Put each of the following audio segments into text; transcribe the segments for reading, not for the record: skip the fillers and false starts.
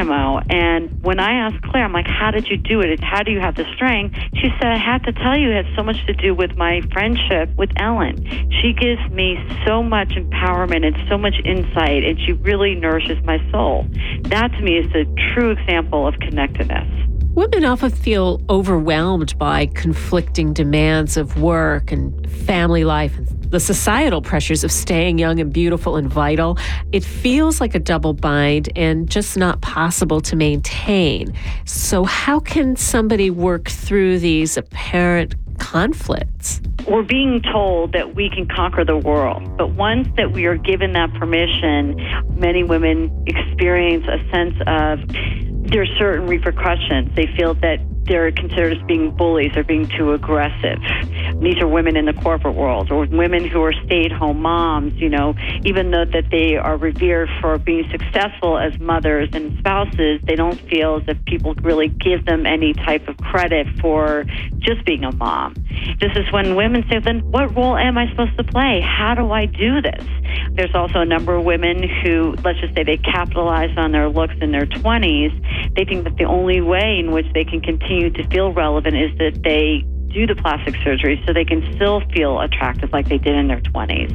Dynamo. And when I asked Claire, I'm like, how did you do it? How do you have the strength? She said, I have to tell you, it has so much to do with my friendship with Ellen. She gives me so much empowerment and so much insight, and she really nourishes my soul. That, to me, is a true example of connectedness. Women often feel overwhelmed by conflicting demands of work and family life and the societal pressures of staying young and beautiful and vital. It feels like a double bind and just not possible to maintain. So how can somebody work through these apparent conflicts? We're being told that we can conquer the world, but once that we are given that permission, many women experience a sense of there are certain repercussions. They feel that they're considered as being bullies or being too aggressive. These are women in the corporate world or women who are stay-at-home moms, even though that they are revered for being successful as mothers and spouses, they don't feel as if people really give them any type of credit for just being a mom. This is when women say, then what role am I supposed to play? How do I do this? There's also a number of women who, let's just say they capitalize on their looks in their 20s. They think that the only way in which they can continue to feel relevant is that they do the plastic surgery so they can still feel attractive like they did in their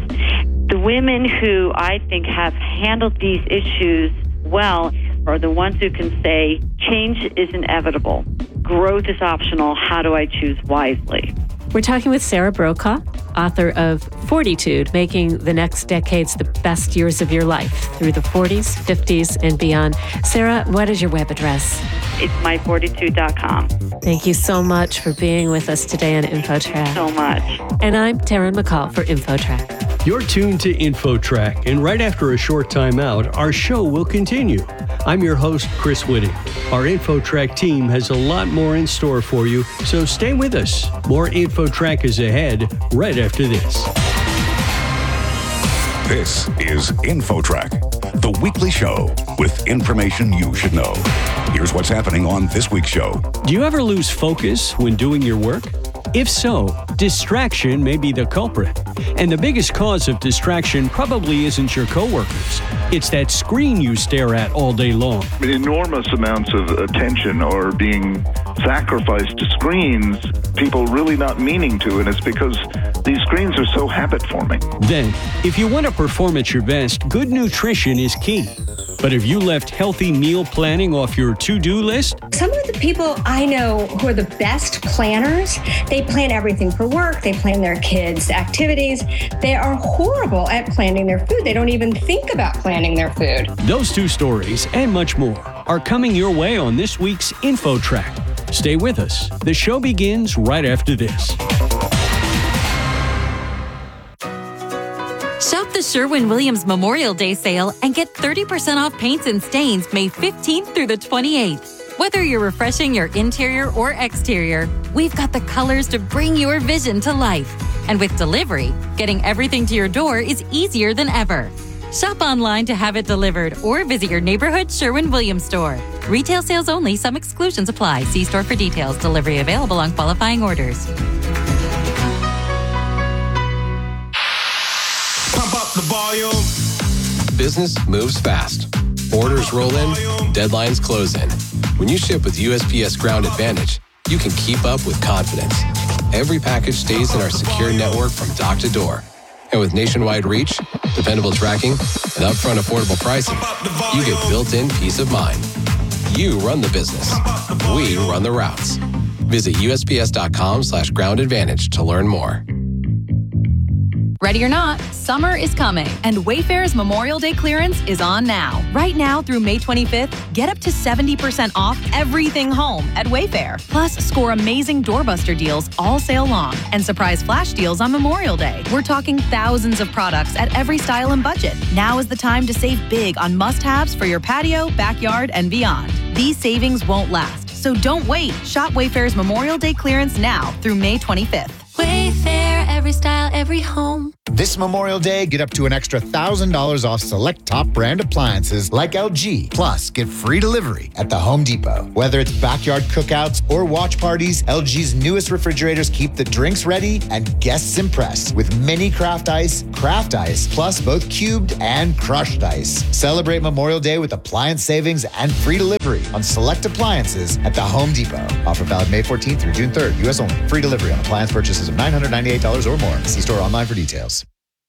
20s. The women who I think have handled these issues well are the ones who can say, change is inevitable. Growth is optional. How do I choose wisely? We're talking with Sara Brokaw, author of Fortitude, Making the Next Decades the Best Years of Your Life through the 40s, 50s, and beyond. Sara, what is your web address? It's myfortitude.com. Thank you so much for being with us today on InfoTrack. So much. And I'm Taryn McCall for InfoTrack. You're tuned to InfoTrack, and right after a short time out, our show will continue. I'm your host, Chris Whitting. Our InfoTrack team has a lot more in store for you, so stay with us. More InfoTrack is ahead right after this. This is InfoTrack, the weekly show with information you should know. Here's what's happening on this week's show. Do you ever lose focus when doing your work? If so, distraction may be the culprit. And the biggest cause of distraction probably isn't your coworkers. It's that screen you stare at all day long. Enormous amounts of attention are being sacrificed to screens, people really not meaning to, and it's because these screens are so habit-forming. Then, if you want to perform at your best, good nutrition is key. But have you left healthy meal planning off your to-do list? Some of the people I know who are the best planners, they plan everything for work, they plan their kids' activities. They are horrible at planning their food. They don't even think about planning their food. Those two stories and much more are coming your way on this week's InfoTrack. Stay with us. The show begins right after this. Shop the Sherwin-Williams Memorial Day sale and get 30% off paints and stains May 15th through the 28th. Whether you're refreshing your interior or exterior, we've got the colors to bring your vision to life. And with delivery, getting everything to your door is easier than ever. Shop online to have it delivered or visit your neighborhood Sherwin-Williams store. Retail sales only. Some exclusions apply. See store for details. Delivery available on qualifying orders. Pump up the volume. Business moves fast. Orders roll in, deadlines close in. When you ship with USPS Ground Advantage, you can keep up with confidence. Every package stays in our secure network from dock to door. And with nationwide reach, dependable tracking, and upfront affordable pricing, you get built-in peace of mind. You run the business. We run the routes. Visit USPS.com/Ground Advantage to learn more. Ready or not, summer is coming, and Wayfair's Memorial Day clearance is on now. Right now through May 25th, get up to 70% off everything home at Wayfair. Plus, score amazing doorbuster deals all sale long and surprise flash deals on Memorial Day. We're talking thousands of products at every style and budget. Now is the time to save big on must-haves for your patio, backyard, and beyond. These savings won't last, so don't wait. Shop Wayfair's Memorial Day clearance now through May 25th. Wayfair. every style, every home. This Memorial Day, get up to an extra $1,000 off select top brand appliances like LG. Plus, get free delivery at the Home Depot. Whether it's backyard cookouts or watch parties, LG's newest refrigerators keep the drinks ready and guests impressed with mini craft ice, plus both cubed and crushed ice. Celebrate Memorial Day with appliance savings and free delivery on select appliances at the Home Depot. Offer valid May 14th through June 3rd. U.S. only. Free delivery on appliance purchases of $998 or more. See store online for details.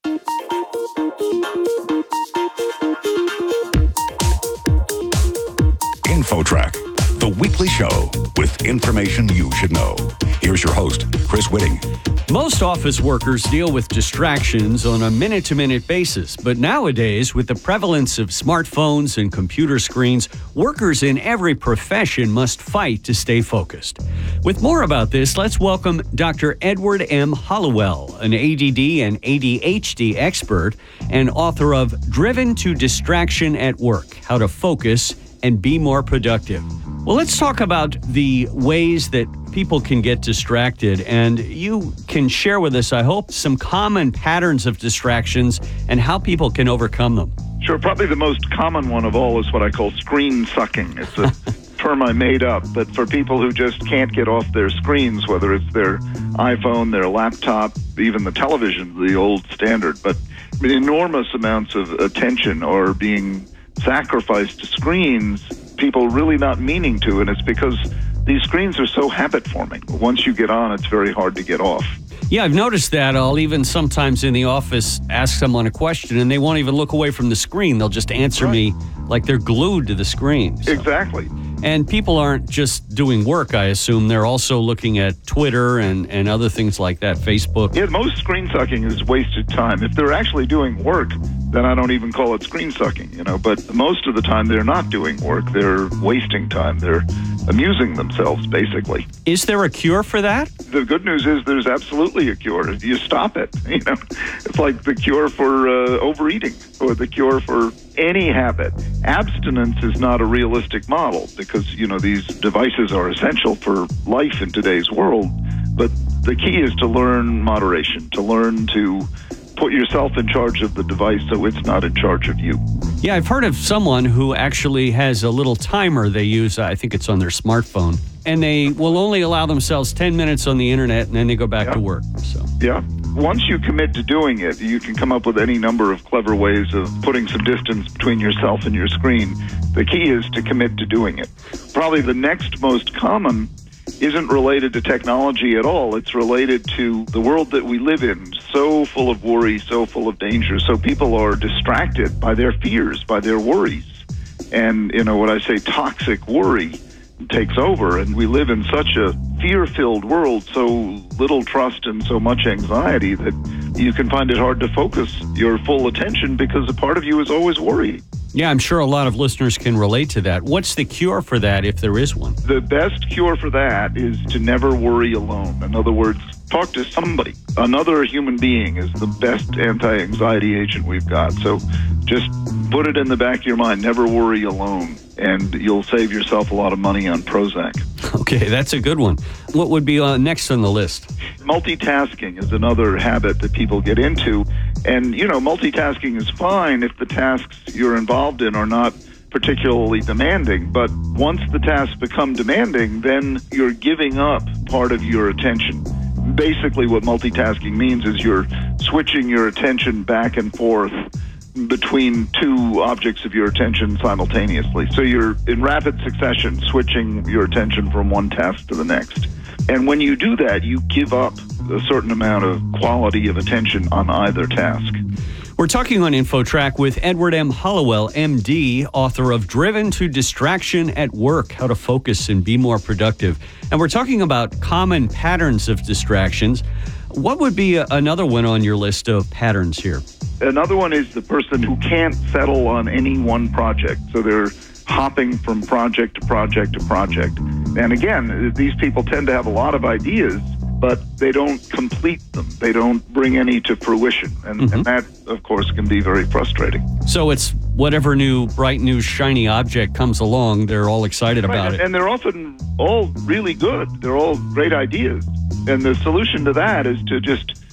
InfoTrack, the weekly show with information you should know. Here's your host, Chris Whitting. Most office workers deal with distractions on a minute-to-minute basis, but nowadays, with the prevalence of smartphones and computer screens, workers in every profession must fight to stay focused. With more about this, let's welcome Dr. Edward M. Hallowell, an ADD and ADHD expert and author of Driven to Distraction at Work: How to Focus and Be More Productive. Well, let's talk about the ways that people can get distracted, and you can share with us, I hope, some common patterns of distractions and how people can overcome them. Sure. Probably the most common one of all is what I call screen sucking. It's a term I made up, but for people who just can't get off their screens, whether it's their iPhone, their laptop, even the television, the old standard, but enormous amounts of attention are being sacrificed to screens, people really not meaning to, and it's because these screens are so habit-forming. Once you get on, it's very hard to get off. Yeah, I've noticed that. I'll even sometimes in the office ask someone a question, and they won't even look away from the screen. They'll just answer me like they're glued to the screen. So. Exactly. And people aren't just doing work, I assume. They're also looking at Twitter and other things like that, Facebook. Yeah, most screen sucking is wasted time. If they're actually doing work, then I don't even call it screen sucking, But most of the time they're not doing work. They're wasting time. They're amusing themselves, basically. Is there a cure for that? The good news is there's absolutely a cure. You stop it. It's like the cure for overeating or the cure for any habit. Abstinence is not a realistic model because, these devices are essential for life in today's world. But the key is to learn moderation, to learn to put yourself in charge of the device so it's not in charge of you. Yeah, I've heard of someone who actually has a little timer they use. I think it's on their smartphone. And they will only allow themselves 10 minutes on the internet and then they go back to work. So. Yeah. Once you commit to doing it, you can come up with any number of clever ways of putting some distance between yourself and your screen. The key is to commit to doing it. Probably the next most common isn't related to technology at all. It's related to the world that we live in, so full of worry, so full of danger. So people are distracted by their fears, by their worries. And, what I say, toxic worry takes over. And we live in such a fear-filled world, so little trust and so much anxiety that you can find it hard to focus your full attention because a part of you is always worried. Yeah, I'm sure a lot of listeners can relate to that. What's the cure for that, if there is one? The best cure for that is to never worry alone. In other words, talk to somebody. Another human being is the best anti-anxiety agent we've got. So just put it in the back of your mind, never worry alone, and you'll save yourself a lot of money on Prozac. Okay, that's a good one. What would be next on the list? Multitasking is another habit that people get into. And, multitasking is fine if the tasks you're involved in are not particularly demanding. But once the tasks become demanding, then you're giving up part of your attention. Basically, what multitasking means is you're switching your attention back and forth between two objects of your attention simultaneously. So you're in rapid succession switching your attention from one task to the next. And when you do that, you give up a certain amount of quality of attention on either task. We're talking on InfoTrack with Edward M. Hallowell, MD, author of Driven to Distraction at Work: How to Focus and Be More Productive. And we're talking about common patterns of distractions. What would be another one on your list of patterns here? Another one is the person who can't settle on any one project. So they're hopping from project to project to project. And again, these people tend to have a lot of ideas, but they don't complete them. They don't bring any to fruition. And that, of course, can be very frustrating. So it's whatever new, bright, new, shiny object comes along, they're all excited about it. And they're often all really good. They're all great ideas. And the solution to that is to just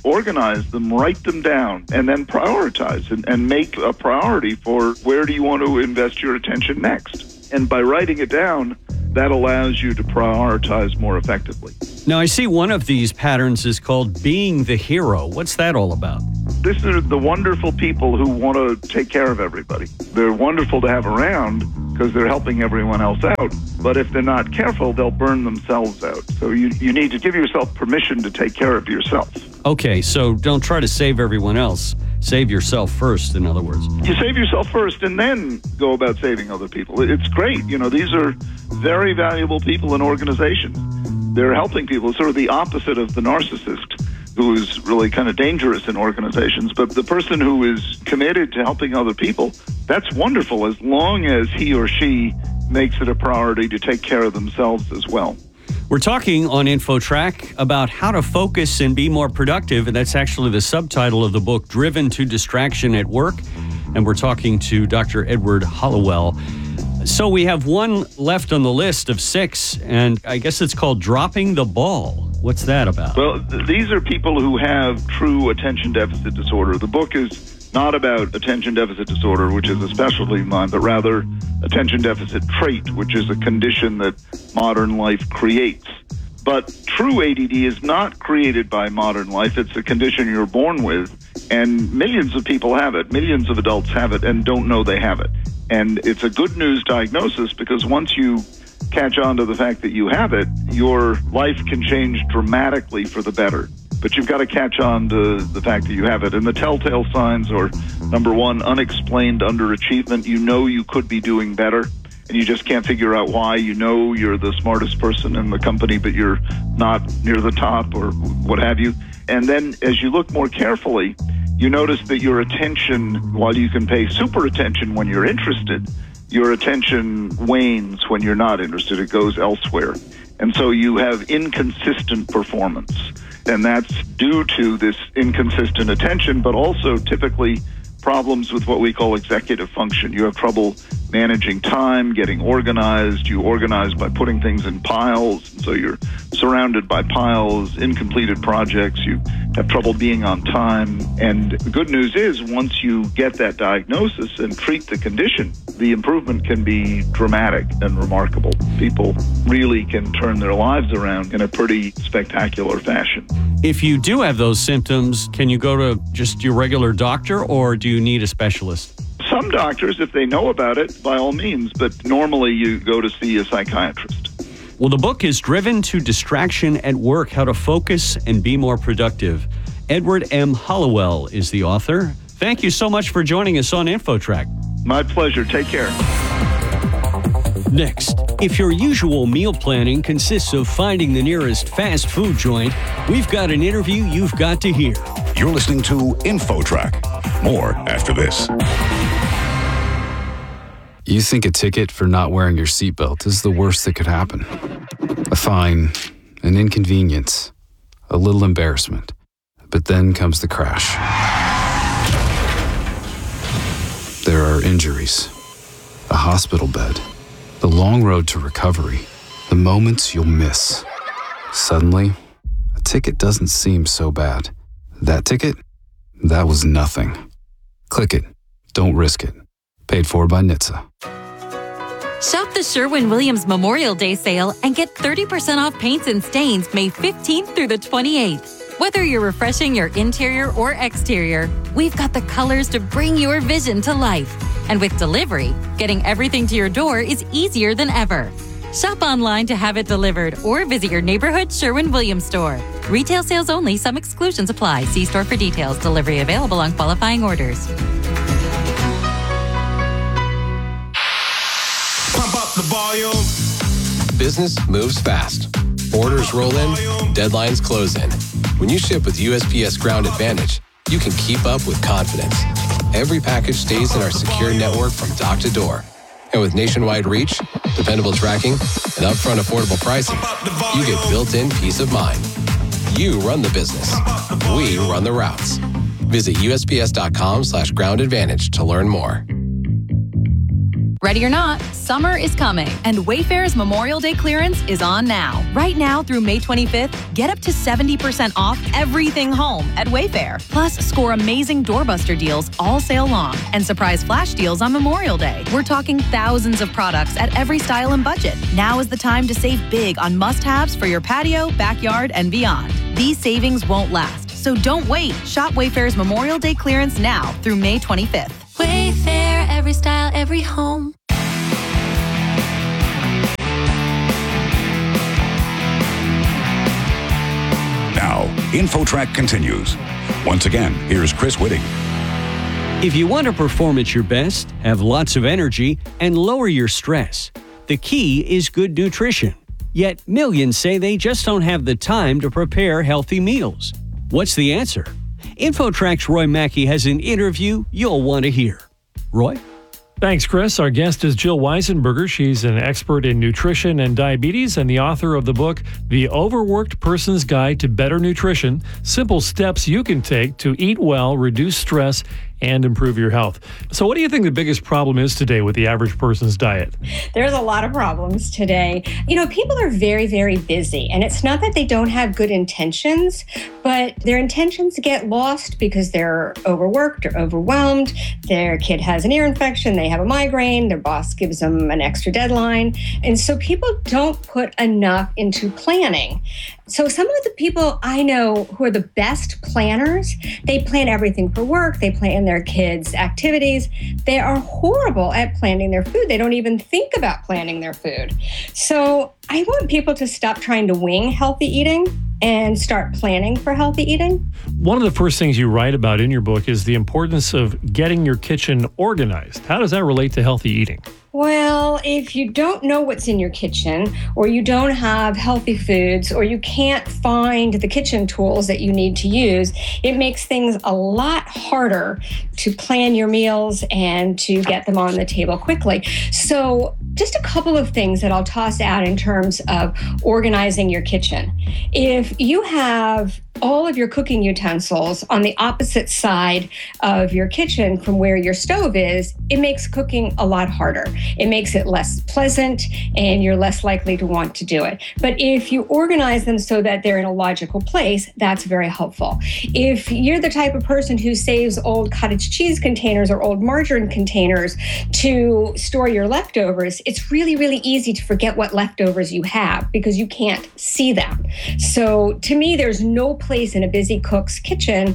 organize them, write them down, and then prioritize and make a priority for where do you want to invest your attention next. And by writing it down, that allows you to prioritize more effectively. Now, I see one of these patterns is called being the hero. What's that all about? This is the wonderful people who want to take care of everybody. They're wonderful to have around because they're helping everyone else out. But if they're not careful, they'll burn themselves out. So you need to give yourself permission to take care of yourself. Okay, so don't try to save everyone else. Save yourself first, in other words. You save yourself first and then go about saving other people. It's great. You know, these are very valuable people in organizations. They're helping people, sort of the opposite of the narcissist, who is really kind of dangerous in organizations. But the person who is committed to helping other people, that's wonderful as long as he or she makes it a priority to take care of themselves as well. We're talking on InfoTrack about how to focus and be more productive, and that's actually the subtitle of the book, Driven to Distraction at Work. And we're talking to Dr. Edward Hallowell. So we have one left on the list of 6, and I guess it's called dropping the ball. What's that about? Well, these are people who have true attention deficit disorder. The book is not about attention deficit disorder, which is a specialty of mine, but rather attention deficit trait, which is a condition that modern life creates. But true ADD is not created by modern life. It's a condition you're born with, and millions of people have it. Millions of adults have it and don't know they have it. And it's a good news diagnosis because once you catch on to the fact that you have it, your life can change dramatically for the better. But you've got to catch on to the fact that you have it. And the telltale signs are, number one, unexplained underachievement. You know you could be doing better, and you just can't figure out why. You know you're the smartest person in the company, but you're not near the top or what have you. And then as you look more carefully, you notice that your attention, while you can pay super attention when you're interested, your attention wanes when you're not interested. It goes elsewhere. And so you have inconsistent performance. And that's due to this inconsistent attention, but also typically problems with what we call executive function. You have trouble managing time, getting organized. You organize by putting things in piles. So you're surrounded by piles, incompleted projects. You have trouble being on time. And the good news is once you get that diagnosis and treat the condition, the improvement can be dramatic and remarkable. People really can turn their lives around in a pretty spectacular fashion. If you do have those symptoms, can you go to just your regular doctor, or do you need a specialist? Some doctors, if they know about it, by all means, but normally you go to see a psychiatrist. Well, the book is Driven to Distraction at Work, How to Focus and Be More Productive. Edward M. Hallowell is the author. Thank you so much for joining us on InfoTrack. My pleasure. Take care. Next, if your usual meal planning consists of finding the nearest fast food joint, we've got an interview you've got to hear. You're listening to InfoTrack. More after this. You think a ticket for not wearing your seatbelt is the worst that could happen. A fine, an inconvenience, a little embarrassment. But then comes the crash. There are injuries, a hospital bed, the long road to recovery, the moments you'll miss. Suddenly, a ticket doesn't seem so bad. That ticket? That was nothing. Click it. Don't risk it. Paid for by NHTSA. Shop the Sherwin-Williams Memorial Day sale and get 30% off paints and stains May 15th through the 28th. Whether you're refreshing your interior or exterior, we've got the colors to bring your vision to life. And with delivery, getting everything to your door is easier than ever. Shop online to have it delivered or visit your neighborhood Sherwin-Williams store. Retail sales only. Some exclusions apply. See store for details. Delivery available on qualifying orders. Pump up the volume. Business moves fast. Orders roll in, deadlines close in. When you ship with USPS Ground Advantage, you can keep up with confidence. Every package stays in our secure network from dock to door. And with nationwide reach, dependable tracking, and upfront affordable pricing, you get built-in peace of mind. You run the business. We run the routes. Visit USPS.com/groundadvantage to learn more. Ready or not, summer is coming, and Wayfair's Memorial Day clearance is on now. Right now through May 25th, get up to 70% off everything home at Wayfair. Plus, score amazing doorbuster deals all sale long and surprise flash deals on Memorial Day. We're talking thousands of products at every style and budget. Now is the time to save big on must-haves for your patio, backyard, and beyond. These savings won't last, so don't wait. Shop Wayfair's Memorial Day clearance now through May 25th. Wayfair, every style, every home. Now, InfoTrack continues. Once again, here's Chris Whitting. If you want to perform at your best, have lots of energy, and lower your stress, the key is good nutrition. Yet millions say they just don't have the time to prepare healthy meals. What's the answer? InfoTrack's Roy Mackey has an interview you'll want to hear. Roy? Thanks, Chris. Our guest is Jill Weisenberger. She's an expert in nutrition and diabetes and the author of the book, The Overworked Person's Guide to Better Nutrition, Simple Steps You Can Take to Eat Well, Reduce Stress, and improve your health. So what do you think the biggest problem is today with the average person's diet? There's a lot of problems today. People are very, very busy, and it's not that they don't have good intentions, but their intentions get lost because they're overworked or overwhelmed. Their kid has an ear infection, they have a migraine, their boss gives them an extra deadline. And so people don't put enough into planning. So some of the people I know who are the best planners, they plan everything for work, they plan their kids' activities. They are horrible at planning their food. They don't even think about planning their food. So I want people to stop trying to wing healthy eating and start planning for healthy eating. One of the first things you write about in your book is the importance of getting your kitchen organized. How does that relate to healthy eating? Well, if you don't know what's in your kitchen, or you don't have healthy foods, or you can't find the kitchen tools that you need to use, it makes things a lot harder to plan your meals and to get them on the table quickly. So just a couple of things that I'll toss out in terms of organizing your kitchen. If you have all of your cooking utensils on the opposite side of your kitchen from where your stove is, it makes cooking a lot harder. It makes it less pleasant, and you're less likely to want to do it. But if you organize them so that they're in a logical place, that's very helpful. If you're the type of person who saves old cottage cheese containers or old margarine containers to store your leftovers, it's really, really easy to forget what leftovers you have because you can't see them. So to me, there's no place in a busy cook's kitchen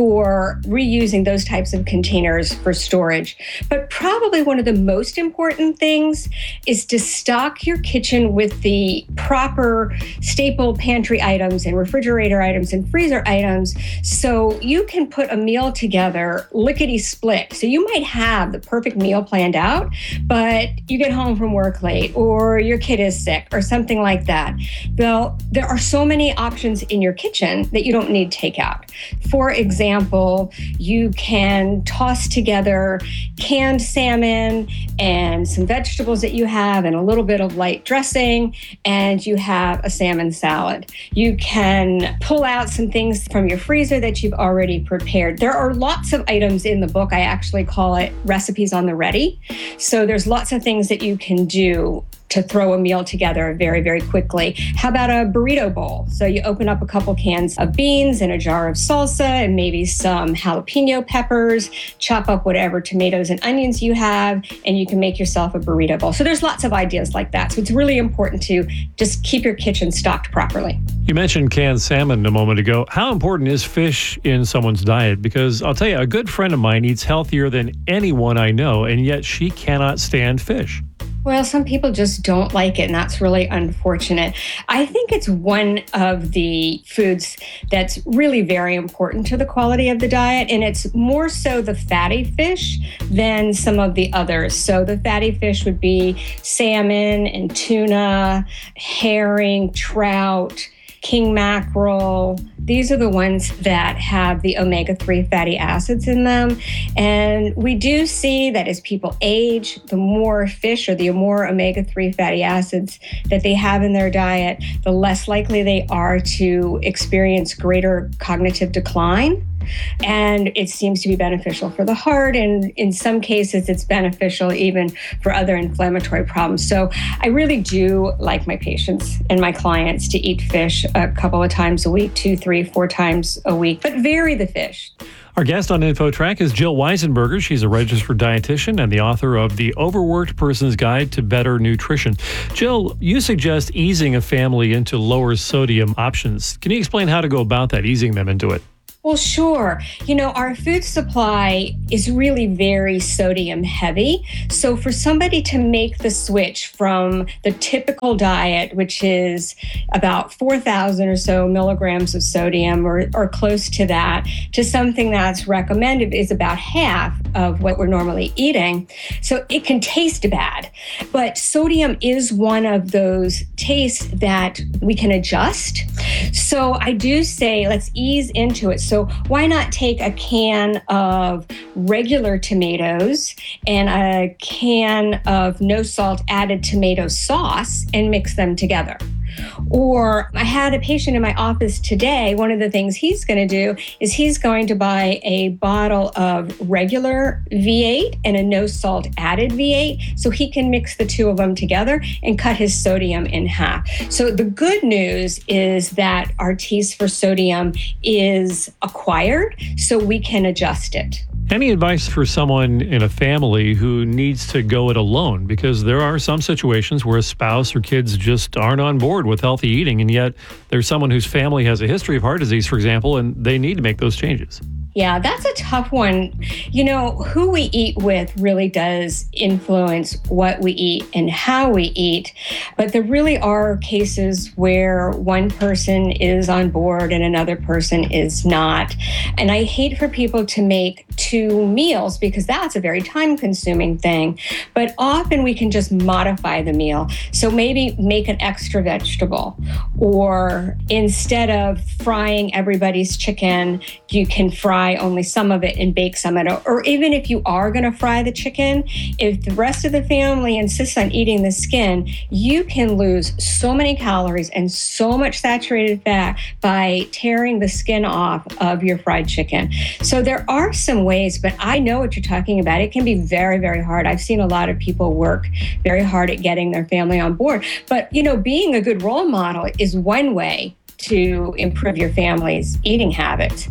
for reusing those types of containers for storage. But probably one of the most important things is to stock your kitchen with the proper staple pantry items and refrigerator items and freezer items so you can put a meal together lickety-split. So you might have the perfect meal planned out, but you get home from work late or your kid is sick or something like that. Well, there are so many options in your kitchen that you don't need takeout. For example, you can toss together canned salmon and some vegetables that you have and a little bit of light dressing, and you have a salmon salad. You can pull out some things from your freezer that you've already prepared. There are lots of items in the book. I actually call it recipes on the ready. So there's lots of things that you can do to throw a meal together very, very quickly. How about a burrito bowl? So you open up a couple cans of beans and a jar of salsa and maybe some jalapeno peppers, chop up whatever tomatoes and onions you have, and you can make yourself a burrito bowl. So there's lots of ideas like that. So it's really important to just keep your kitchen stocked properly. You mentioned canned salmon a moment ago. How important is fish in someone's diet? Because I'll tell you, a good friend of mine eats healthier than anyone I know, and yet she cannot stand fish. Well, some people just don't like it, and that's really unfortunate. I think it's one of the foods that's really very important to the quality of the diet, and it's more so the fatty fish than some of the others. So the fatty fish would be salmon and tuna, herring, trout, king mackerel. These are the ones that have the omega-3 fatty acids in them. And we do see that as people age, the more fish or the more omega-3 fatty acids that they have in their diet, the less likely they are to experience greater cognitive decline. And it seems to be beneficial for the heart. And in some cases, it's beneficial even for other inflammatory problems. So I really do like my patients and my clients to eat fish a couple of times a week, 2, 3, 4 times a week, but vary the fish. Our guest on InfoTrack is Jill Weisenberger. She's a registered dietitian and the author of The Overworked Person's Guide to Better Nutrition. Jill, you suggest easing a family into lower sodium options. Can you explain how to go about that, easing them into it? Well, sure. Our food supply is really very sodium heavy. So for somebody to make the switch from the typical diet, which is about 4,000 or so milligrams of sodium or close to that, to something that's recommended is about half of what we're normally eating. So it can taste bad. But sodium is one of those tastes that we can adjust. So I do say, let's ease into it. So why not take a can of regular tomatoes and a can of no salt added tomato sauce and mix them together? Or I had a patient in my office today. One of the things he's going to do is he's going to buy a bottle of regular V8 and a no salt added V8 so he can mix the two of them together and cut his sodium in half. So the good news is that our taste for sodium is acquired, so we can adjust it. Any advice for someone in a family who needs to go it alone? Because there are some situations where a spouse or kids just aren't on board with healthy eating, and yet there's someone whose family has a history of heart disease, for example, and they need to make those changes. Yeah, that's a tough one. Who we eat with really does influence what we eat and how we eat. But there really are cases where one person is on board and another person is not. And I hate for people to make 2 meals because that's a very time-consuming thing. But often we can just modify the meal. So maybe make an extra vegetable, or instead of frying everybody's chicken, you can fry only some of it and bake some of it. Or even if you are going to fry the chicken, if the rest of the family insists on eating the skin, you can lose so many calories and so much saturated fat by tearing the skin off of your fried chicken. So there are some ways, but I know what you're talking about. It can be very, very hard. I've seen a lot of people work very hard at getting their family on board. But, being a good role model is one way to improve your family's eating habits.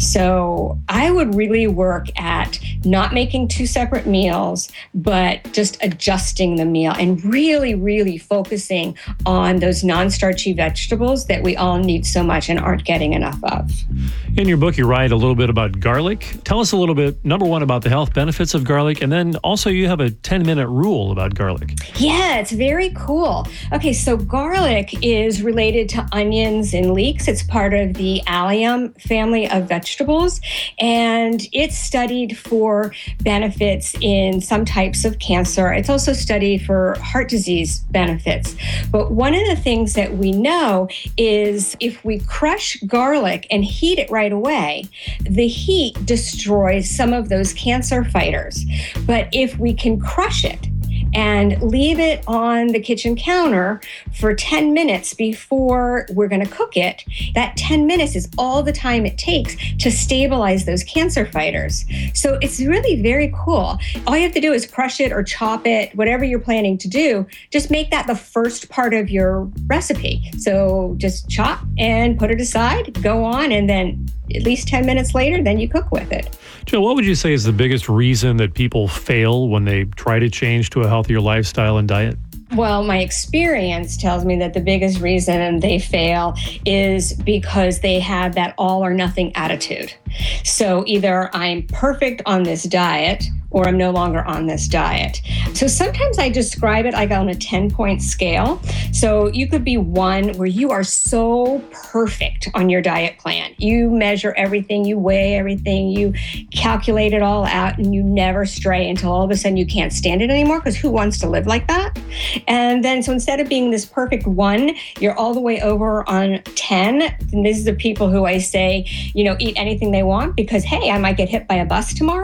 So I would really work at not making 2 separate meals, but just adjusting the meal and really, really focusing on those non-starchy vegetables that we all need so much and aren't getting enough of. In your book, you write a little bit about garlic. Tell us a little bit, number one, about the health benefits of garlic, and then also you have a 10-minute rule about garlic. Yeah, it's very cool. Okay, so garlic is related to onions and leeks. It's part of the allium family of vegetables, and it's studied for benefits in some types of cancer. It's also studied for heart disease benefits. But one of the things that we know is if we crush garlic and heat it right away, the heat destroys some of those cancer fighters. But if we can crush it and leave it on the kitchen counter for 10 minutes before we're going to cook it, that 10 minutes is all the time it takes to stabilize those cancer fighters. So it's really very cool. All you have to do is crush it or chop it, whatever you're planning to do. Just make that the first part of your recipe. So just chop and put it aside, go on, and then at least 10 minutes later, then you cook with it. Jill, what would you say is the biggest reason that people fail when they try to change to a healthier lifestyle and diet? Well, my experience tells me that the biggest reason they fail is because they have that all or nothing attitude. So either I'm perfect on this diet or I'm no longer on this diet. So sometimes I describe it like on a 10-point scale. So you could be 1 where you are so perfect on your diet plan. You measure everything, you weigh everything, you calculate it all out, and you never stray until all of a sudden you can't stand it anymore, because who wants to live like that? And then so instead of being this perfect 1, you're all the way over on 10. And this is the people who I say, eat anything they want because, hey, I might get hit by a bus tomorrow.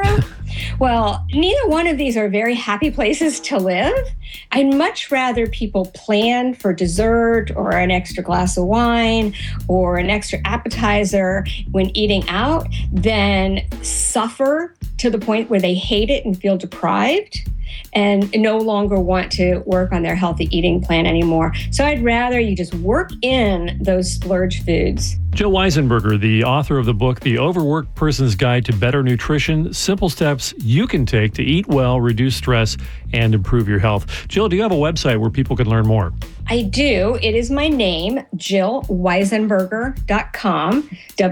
Well, neither one of these are very happy places to live. I'd much rather people plan for dessert or an extra glass of wine or an extra appetizer when eating out than suffer to the point where they hate it and feel deprived and no longer want to work on their healthy eating plan anymore. So I'd rather you just work in those splurge foods. Jill Weisenberger, the author of the book, The Overworked Person's Guide to Better Nutrition, Simple Steps You Can Take to Eat Well, Reduce Stress, and Improve Your Health. Jill, do you have a website where people can learn more? I do. It is my name, JillWeisenberger.com,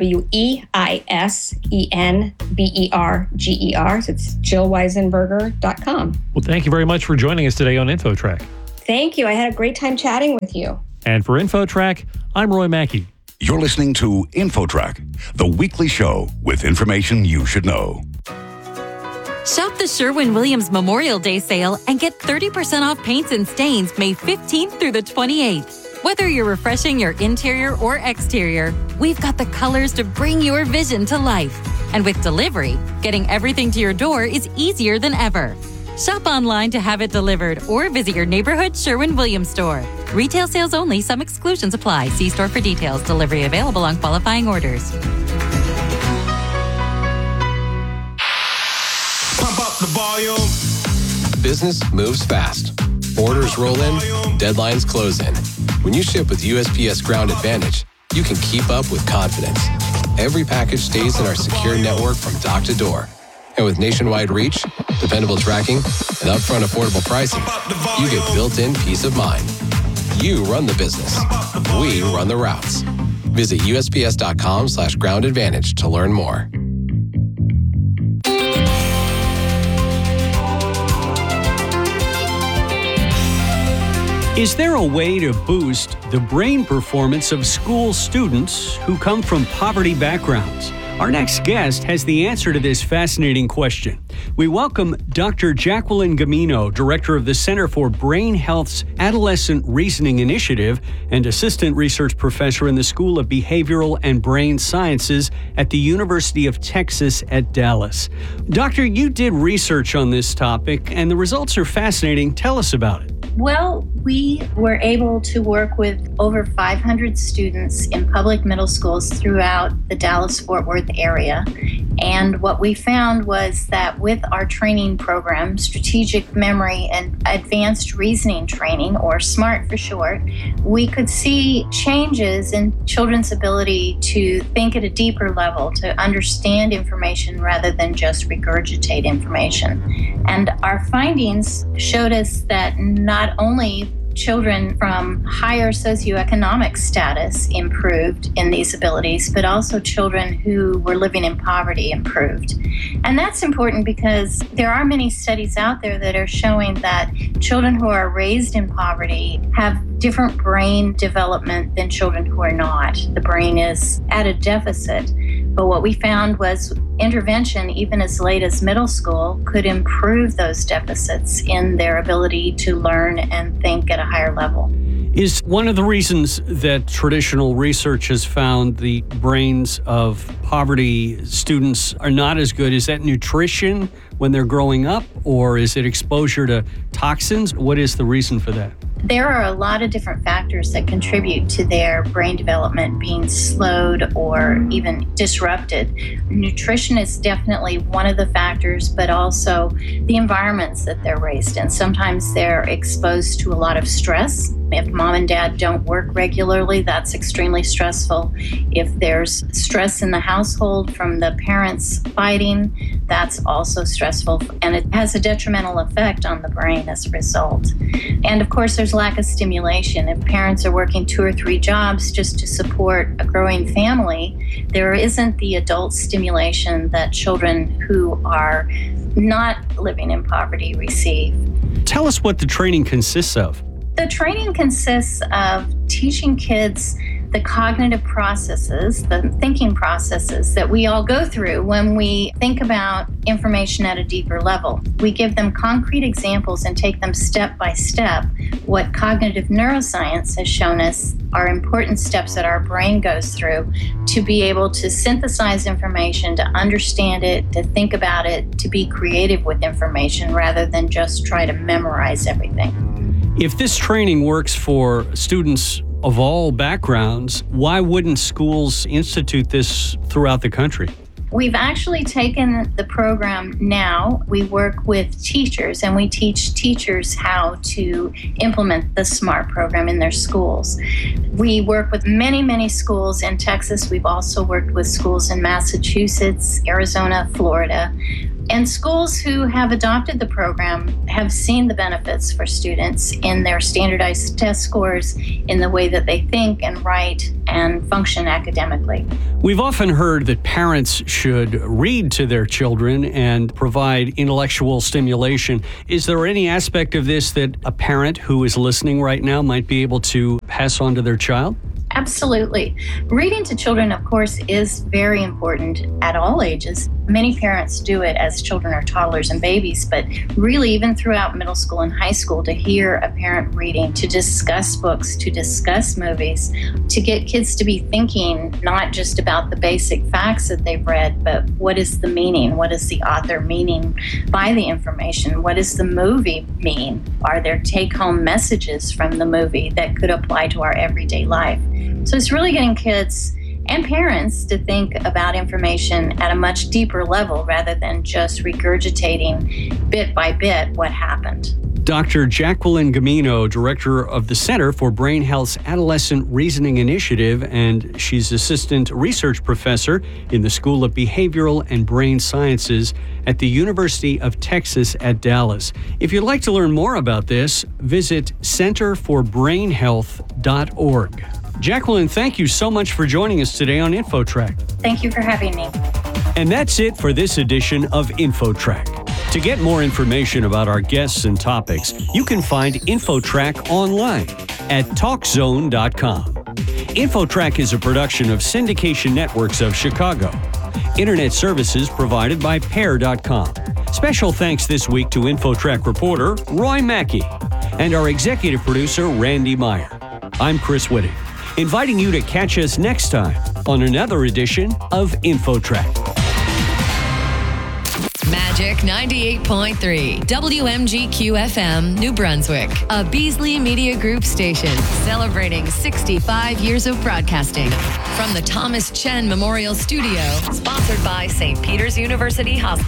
WEISENBERGER. So it's JillWeisenberger.com. Well, thank you very much for joining us today on InfoTrack. Thank you. I had a great time chatting with you. And for InfoTrack, I'm Roy Mackey. You're listening to InfoTrack, the weekly show with information you should know. Shop the Sherwin-Williams Memorial Day sale and get 30% off paints and stains May 15th through the 28th. Whether you're refreshing your interior or exterior, we've got the colors to bring your vision to life. And with delivery, getting everything to your door is easier than ever. Shop online to have it delivered or visit your neighborhood Sherwin-Williams store. Retail sales only. Some exclusions apply. See store for details. Delivery available on qualifying orders. Pump up the volume. Business moves fast. Orders roll in, deadlines close in. When you ship with USPS Ground Advantage, you can keep up with confidence. Every package stays in our secure network from dock to door. And with nationwide reach, dependable tracking, and upfront affordable pricing, you get built-in peace of mind. You run the business. We run the routes. Visit USPS.com/Ground Advantage to learn more. Is there a way to boost the brain performance of school students who come from poverty backgrounds? Our next guest has the answer to this fascinating question. We welcome Dr. Jacqueline Gamino, Director of the Center for Brain Health's Adolescent Reasoning Initiative and Assistant Research Professor in the School of Behavioral and Brain Sciences at the University of Texas at Dallas. Doctor, you did research on this topic, and the results are fascinating. Tell us about it. Well, we were able to work with over 500 students in public middle schools throughout the Dallas-Fort Worth area. And what we found was that with our training program, Strategic Memory and Advanced Reasoning Training, or SMART for short, we could see changes in children's ability to think at a deeper level, to understand information rather than just regurgitate information. And our findings showed us that not only children from higher socioeconomic status improved in these abilities, but also children who were living in poverty improved. And that's important because there are many studies out there that are showing that children who are raised in poverty have different brain development than children who are not. The brain is at a deficit. But what we found was intervention, even as late as middle school, could improve those deficits in their ability to learn and think at a higher level. Is one of the reasons that traditional research has found the brains of poverty students are not as good, is that nutrition when they're growing up, or is it exposure to toxins? What is the reason for that? There are a lot of different factors that contribute to their brain development being slowed or even disrupted. Nutrition is definitely one of the factors, but also the environments that they're raised in. Sometimes they're exposed to a lot of stress. If mom and dad don't work regularly, that's extremely stressful. If there's stress in the household from the parents fighting, that's also stressful. And it has a detrimental effect on the brain as a result. And of course, there's lack of stimulation. If parents are working 2 or 3 jobs just to support a growing family, there isn't the adult stimulation that children who are not living in poverty receive. Tell us what the training consists of. The training consists of teaching kids the cognitive processes, the thinking processes that we all go through when we think about information at a deeper level. We give them concrete examples and take them step by step. What cognitive neuroscience has shown us are important steps that our brain goes through to be able to synthesize information, to understand it, to think about it, to be creative with information rather than just try to memorize everything. If this training works for students of all backgrounds, why wouldn't schools institute this throughout the country? We've actually taken the program now. We work with teachers and we teach teachers how to implement the SMART program in their schools. We work with many, many schools in Texas. We've also worked with schools in Massachusetts, Arizona, Florida. And schools who have adopted the program have seen the benefits for students in their standardized test scores, in the way that they think and write and function academically. We've often heard that parents should read to their children and provide intellectual stimulation. Is there any aspect of this that a parent who is listening right now might be able to pass on to their child? Absolutely. Reading to children, of course, is very important at all ages. Many parents do it as children are toddlers and babies, but really even throughout middle school and high school, to hear a parent reading, to discuss books, to discuss movies, to get kids to be thinking not just about the basic facts that they've read, but what is the meaning? What is the author meaning by the information? What does the movie mean? Are there take-home messages from the movie that could apply to our everyday life? So it's really getting kids and parents to think about information at a much deeper level rather than just regurgitating bit by bit what happened. Dr. Jacqueline Gamino, director of the Center for Brain Health's Adolescent Reasoning Initiative, and she's assistant research professor in the School of Behavioral and Brain Sciences at the University of Texas at Dallas. If you'd like to learn more about this, visit centerforbrainhealth.org. Jacqueline, thank you so much for joining us today on InfoTrack. Thank you for having me. And that's it for this edition of InfoTrack. To get more information about our guests and topics, you can find InfoTrack online at TalkZone.com. InfoTrack is a production of Syndication Networks of Chicago. Internet services provided by Pair.com. Special thanks this week to InfoTrack reporter Roy Mackey and our executive producer Randy Meyer. I'm Chris Whitting, inviting you to catch us next time on another edition of InfoTrack. Magic 98.3 WMGQ-FM, New Brunswick, a Beasley Media Group station celebrating 65 years of broadcasting from the Thomas Chen Memorial Studio, sponsored by St. Peter's University Hospital.